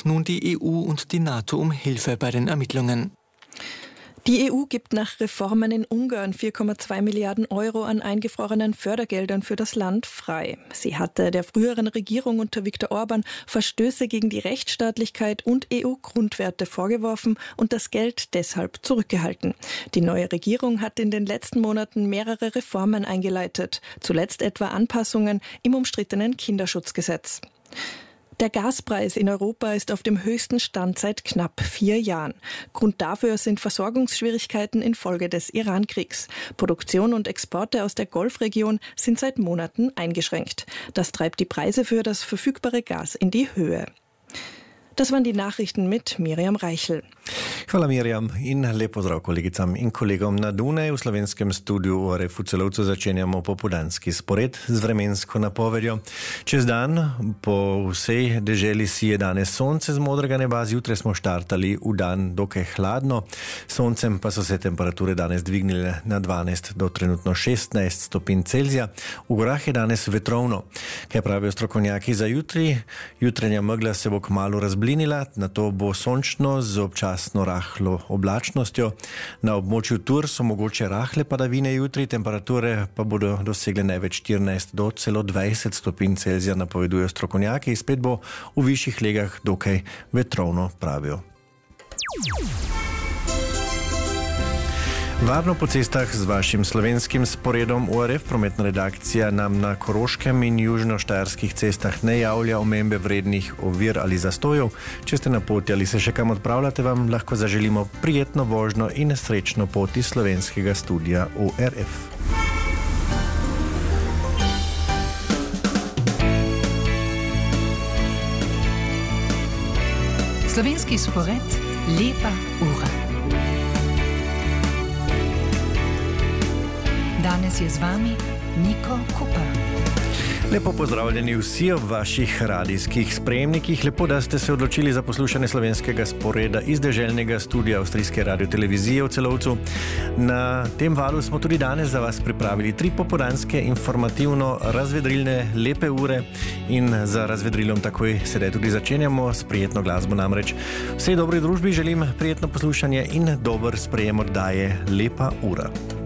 bittet nun die EU und die NATO um Hilfe bei den Ermittlungen. Die EU gibt nach Reformen in Ungarn 4,2 Milliarden Euro an eingefrorenen Fördergeldern für das Land frei. Sie hatte der früheren Regierung unter Viktor Orban Verstöße gegen die Rechtsstaatlichkeit und EU-Grundwerte vorgeworfen und das Geld deshalb zurückgehalten. Die neue Regierung hat in den letzten Monaten mehrere Reformen eingeleitet, zuletzt etwa Anpassungen im umstrittenen Kinderschutzgesetz. Der Gaspreis in Europa ist auf dem höchsten Stand seit knapp 4 Jahren. Grund dafür sind Versorgungsschwierigkeiten infolge des Iran-Kriegs. Produktion und Exporte aus der Golfregion sind seit Monaten eingeschränkt. Das treibt die Preise für das verfügbare Gas in die Höhe. Das waren die Nachrichten mit Miriam Reichel. Hvala Miriam in lep pozdrav kolegicam in kolegom na Dunaju. V slovenskem studiu ORF v Celovcu začenjamo popoldanski spored z vremensko napovedjo. Čez dan po vsej deželi sije danes sonce z modrega neba, zjutraj smo štartali v dan dokaj hladno. Soncem pa so se temperature danes dvignile na 12 do trenutno 16 stopinj Celzija. V gorah je danes vetrovno. Kaj pravijo strokovnjaki za jutri? Jutranja megla se bo kmalu razblinila, nato bo sončno z občasno rahlo oblačnostjo. Na območju Tur so mogoče rahle padavine jutri, temperature pa bodo dosegle največ 14 do celo 20 stopinj Celzija, napovedujejo strokovnjaki. Spet bo v višjih legah dokaj vetrovno, pravijo. Varno po cestah z vašim slovenskim sporedom. ORF prometna redakcija nam na Koroškem in južno-štajerskih cestah ne javlja omembe vrednih ovir ali zastojev. Če ste na poti ali se še kam odpravljate, vam lahko zaželimo prijetno vožnjo in srečno pot iz slovenskega studia ORF. Slovenski spored, lepa ura. Danes je z vami Niko Kupa. Lepo pozdravljeni vsi ob vaših radijskih sprejemnikih. Lepo, da ste se odločili za poslušanje slovenskega sporeda iz deželnega studia Avstrijske radiotelevizije v Celovcu. Na tem valu smo tudi danes za vas pripravili 3 popoldanske informativno razvedrilne lepe ure in za razvedrilom takoj sedaj tudi začenjamo s prijetno glasbo namreč. Vsej dobri družbi želim prijetno poslušanje in dober sprejem oddaje Lepa ura.